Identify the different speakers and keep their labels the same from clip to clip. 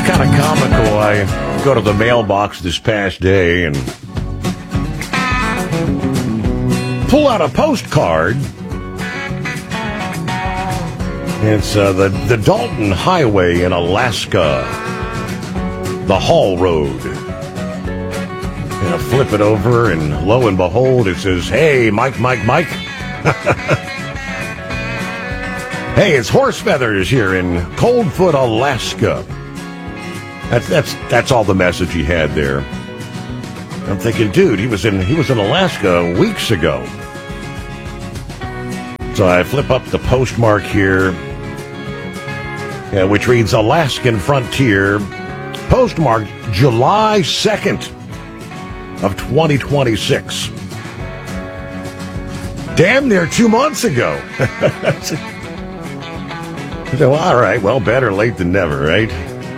Speaker 1: kind of comical. I go to the mailbox this past day and pull out a postcard. It's the Dalton Highway in Alaska, the Hall Road. And I flip it over, and lo and behold, it says, "Hey, Mike." Hey, it's Horse Feathers here in Coldfoot, Alaska. That's all the message he had there. I'm thinking, dude, he was in Alaska weeks ago. So I flip up the postmark here, which reads Alaskan Frontier, postmarked July 2nd of 2026. Damn near 2 months ago. So, all right, well, better late than never, right?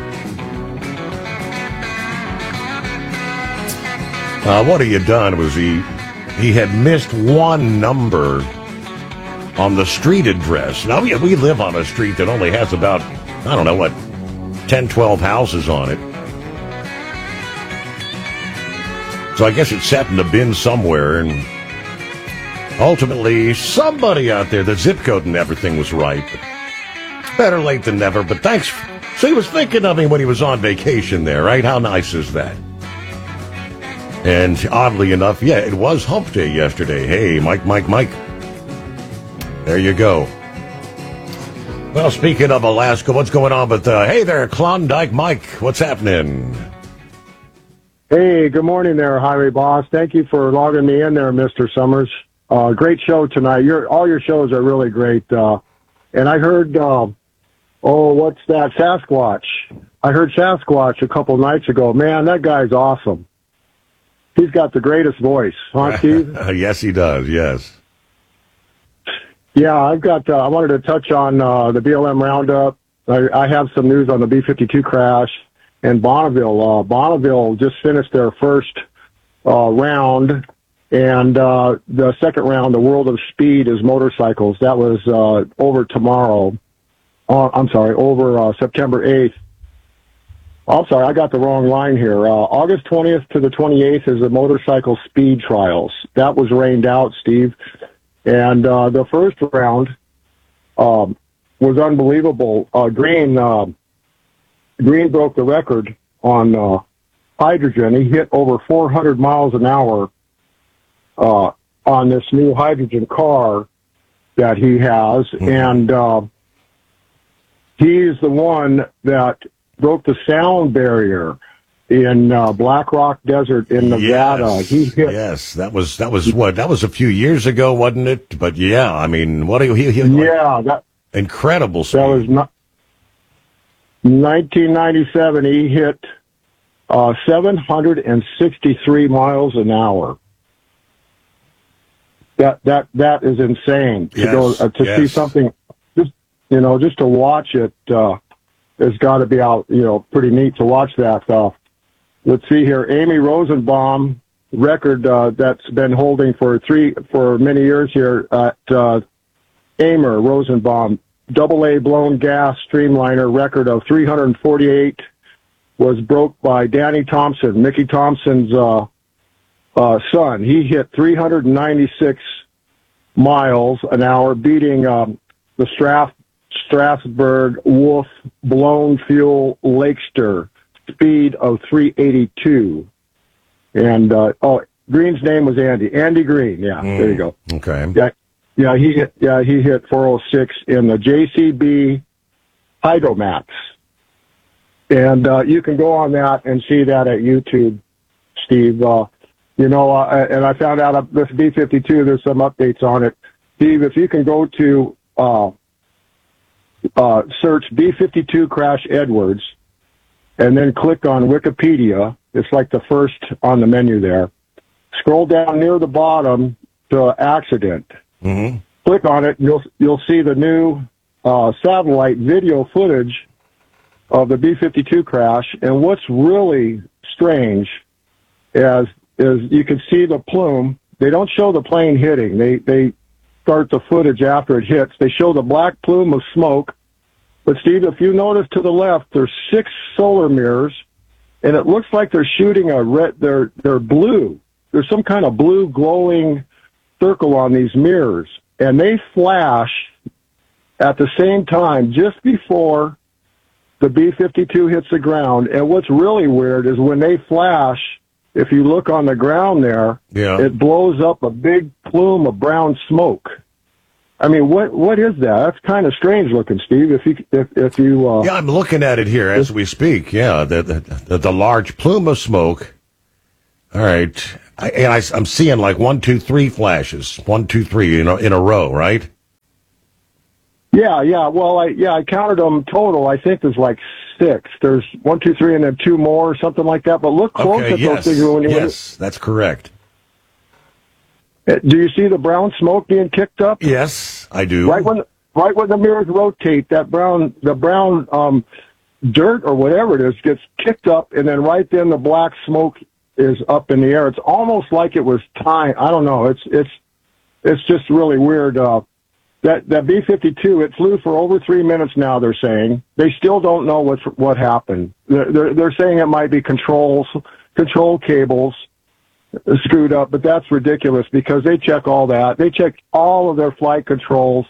Speaker 1: What he had done was he had missed one number on the street address. Now, we live on a street that only has about, 10, 12 houses on it. So I guess it's sat in the bin somewhere, and ultimately, somebody out there, the zip code and everything was right. Better late than never, but thanks. So he was thinking of me when he was on vacation there, right? How nice is that? And oddly enough, yeah, it was hump day yesterday. Hey, Mike. There you go. Well, speaking of Alaska, what's going on with, hey there, Klondike Mike, what's happening?
Speaker 2: Hey, good morning there, Highway Boss. Thank you for logging me in there, Mr. Summers. Great show tonight. All your shows are really great. And I heard, what's that, Sasquatch. I heard Sasquatch a couple nights ago. Man, that guy's awesome. He's got the greatest voice, huh, Steve?
Speaker 1: Yes, he does, yes.
Speaker 2: Yeah, I wanted to touch on the BLM Roundup. I have some news on the B-52 crash and Bonneville. Bonneville just finished their first round, and the second round, the World of Speed, is motorcycles. That was over tomorrow. Over September 8th. I'm sorry, I got the wrong line here. August 20th to the 28th is the motorcycle speed trials. That was rained out, Steve. And the first round was unbelievable. Green broke the record on hydrogen. He hit over 400 miles an hour on this new hydrogen car that he has. Mm-hmm. And he's the one that broke the sound barrier in Black Rock Desert in Nevada.
Speaker 1: Yes, that was what? That was a few years ago, wasn't it? But yeah, I mean, that incredible speed.
Speaker 2: That was 1997. He hit 763 miles an hour. That is insane to go to see something. Just to watch it. It's got to be out, pretty neat to watch that. Let's see here. Amy Rosenbaum, record that's been holding for many years here at Amer Rosenbaum, AA blown gas streamliner record of 348 was broke by Danny Thompson, Mickey Thompson's son. He hit 396 miles an hour, beating the Strasburg Wolf blown fuel Lakester speed of 382. And Green's name was Andy Green. Yeah, there you go.
Speaker 1: Okay.
Speaker 2: He hit 406 in the JCB Hydromax. And you can go on that and see that at YouTube, Steve. And I found out this B-52, there's some updates on it. Steve, if you can go to search B-52 Crash Edwards, and then click on Wikipedia. It's like the first on the menu there. Scroll down near the bottom to accident.
Speaker 1: Mm-hmm.
Speaker 2: Click on it, and you'll see the new satellite video footage of the B-52 crash. And what's really strange is you can see the plume. They don't show the plane hitting. They start the footage after it hits. They show the black plume of smoke But Steve, if you notice to the left, there's 6 solar mirrors, and it looks like they're shooting a red. They're blue. There's some kind of blue glowing circle on these mirrors, and they flash at the same time just before the B-52 hits the ground. And what's really weird is when they flash, if you look on the ground there, it blows up a big plume of brown smoke. I mean, what is that? That's kind of strange looking, Steve. If you
Speaker 1: yeah, I'm looking at it here as we speak. Yeah, the large plume of smoke. All right, I'm seeing like 1, 2, 3 flashes. 1, 2, 3, in a row, right?
Speaker 2: Yeah. Well, I counted them total. I think there's like 6. There's 1, 2, 3, and then 2 more or something like that. But look close at those things.
Speaker 1: Yes, that's correct.
Speaker 2: Do you see the brown smoke being kicked up?
Speaker 1: Yes, I do.
Speaker 2: Right when the mirrors rotate, the brown dirt or whatever it is gets kicked up, and then right then the black smoke is up in the air. It's almost like it was time. I don't know. It's just really weird. That B-52, it flew for over 3 minutes now. They're saying they still don't know what happened. They're saying it might be control cables screwed up, but that's ridiculous because they check all that. They check all of their flight controls,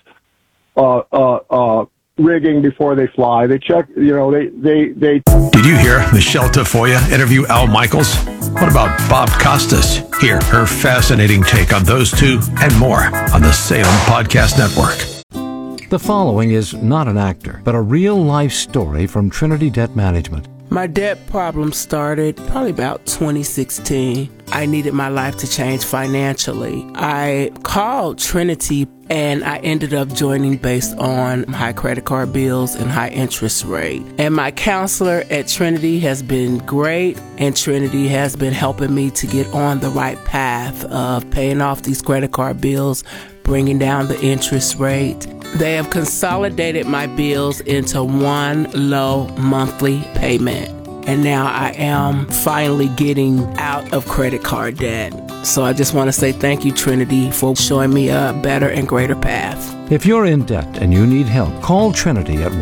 Speaker 2: rigging before they fly. They check, they.
Speaker 3: Did you hear Michelle Tafoya interview Al Michaels? What about Bob Costas? Hear her fascinating take on those two and more on the Salem Podcast Network.
Speaker 4: The following is not an actor, but a real-life story from Trinity Debt Management.
Speaker 5: My debt problem started probably about 2016. I needed my life to change financially. I called Trinity and I ended up joining based on high credit card bills and high interest rate. And my counselor at Trinity has been great, and Trinity has been helping me to get on the right path of paying off these credit card bills, bringing down the interest rate. They have consolidated my bills into one low monthly payment. And now I am finally getting out of credit card debt. So I just want to say thank you, Trinity, for showing me a better and greater path.
Speaker 4: If you're in debt and you need help, call Trinity at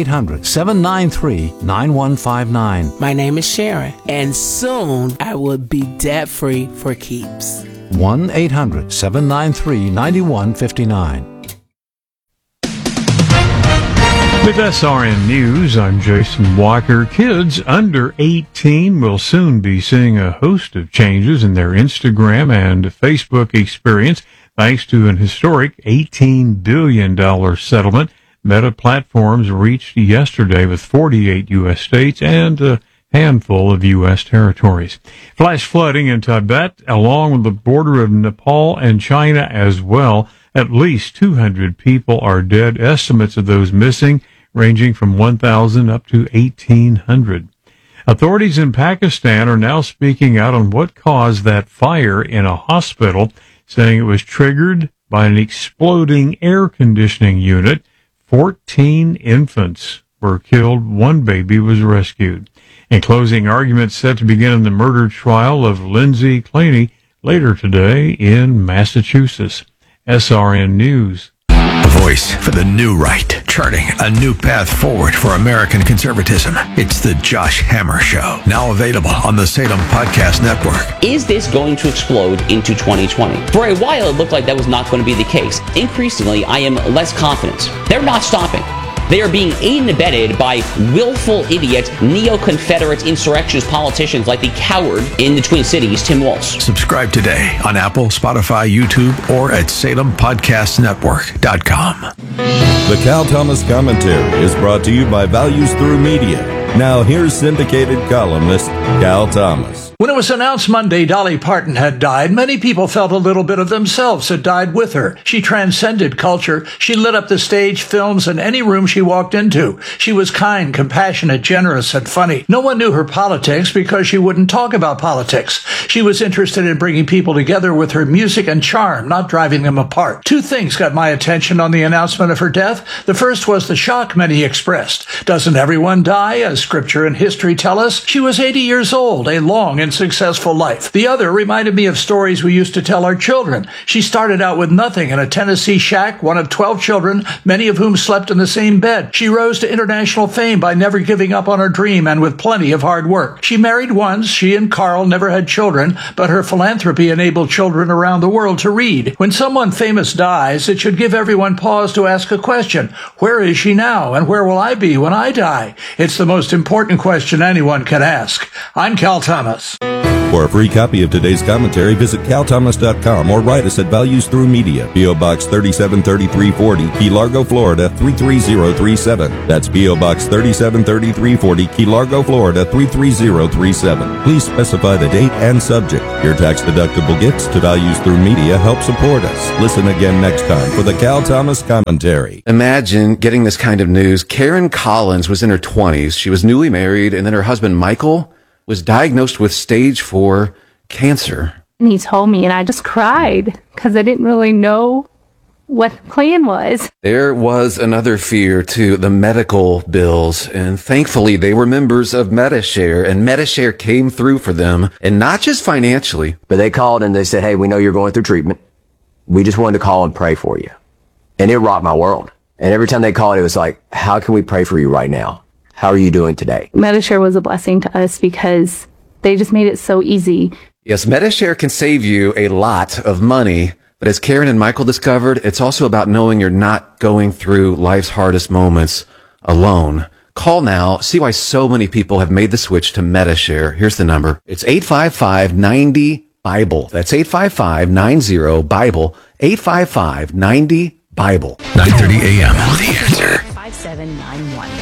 Speaker 4: 1-800-793-9159.
Speaker 5: My name is Sharon, and soon I will be debt-free for keeps.
Speaker 4: 1-800-793-9159.
Speaker 6: With SRN News, I'm Jason Walker. Kids under 18 will soon be seeing a host of changes in their Instagram and Facebook experience thanks to an historic $18 billion settlement Meta Platforms reached yesterday with 48 U.S. states and a handful of U.S. territories. Flash flooding in Tibet, along with the border of Nepal and China as well. At least 200 people are dead. Estimates of those missing ranging from 1,000 up to 1,800. Authorities in Pakistan are now speaking out on what caused that fire in a hospital, saying it was triggered by an exploding air conditioning unit. 14 infants were killed. One baby was rescued. In closing arguments set to begin in the murder trial of Lindsay Claney later today in Massachusetts. SRN News.
Speaker 3: A voice for the new right, charting a new path forward for American conservatism. It's the Josh Hammer Show, now available on the Salem Podcast Network.
Speaker 7: Is this going to explode into 2020? For a while, it looked like that was not going to be the case. Increasingly, I am less confident. They're not stopping. They are being aided and abetted by willful idiots, neo-Confederate insurrectionist politicians like the coward in the Twin Cities, Tim Walz.
Speaker 3: Subscribe today on Apple, Spotify, YouTube, or at SalemPodcastNetwork.com.
Speaker 8: The Cal Thomas Commentary is brought to you by Values Through Media. Now here's syndicated columnist Cal Thomas.
Speaker 9: When it was announced Monday Dolly Parton had died, many people felt a little bit of themselves had died with her. She transcended culture. She lit up the stage, films, and any room she walked into. She was kind, compassionate, generous, and funny. No one knew her politics because she wouldn't talk about politics. She was interested in bringing people together with her music and charm, not driving them apart. Two things got my attention on the announcement of her death. The first was the shock many expressed. Doesn't everyone die, as scripture and history tell us? She was 80 years old, a long and successful life. The other reminded me of stories we used to tell our children. She started out with nothing in a Tennessee shack, one of 12 children, many of whom slept in the same bed. She rose to international fame by never giving up on her dream and with plenty of hard work. She married once. She and Carl never had children, but her philanthropy enabled children around the world to read. When someone famous dies, it should give everyone pause to ask a question. Where is she now, and where will I be when I die? It's the most important question anyone can ask. I'm Cal Thomas.
Speaker 8: For a free copy of today's commentary, visit calthomas.com or write us at Values Through Media, P.O. Box 373340, Key Largo, Florida 33037. That's P.O. Box 373340, Key Largo, Florida 33037. Please specify the date and subject. Your tax-deductible gifts to Values Through Media help support us. Listen again next time for the Cal Thomas Commentary.
Speaker 10: Imagine getting this kind of news. Karen Collins was in her 20s. She was newly married, and then her husband, Michael, was diagnosed with stage 4 cancer.
Speaker 11: And he told me, and I just cried because I didn't really know what the plan was.
Speaker 10: There was another fear, too, the medical bills. And thankfully, they were members of Medi-Share, and Medi-Share came through for them, and not just financially.
Speaker 12: But they called and they said, hey, we know you're going through treatment. We just wanted to call and pray for you. And it rocked my world. And every time they called, it was like, how can we pray for you right now? How are you doing today?
Speaker 11: Medi-Share was a blessing to us because they just made it so easy.
Speaker 10: Yes, Medi-Share can save you a lot of money, but as Karen and Michael discovered, it's also about knowing you're not going through life's hardest moments alone. Call now. See why so many people have made the switch to Medi-Share. Here's the number. It's 855-90-BIBLE. That's 855-90-BIBLE. 855-90-BIBLE.
Speaker 3: 9:30 a.m.
Speaker 13: The Answer. 5791.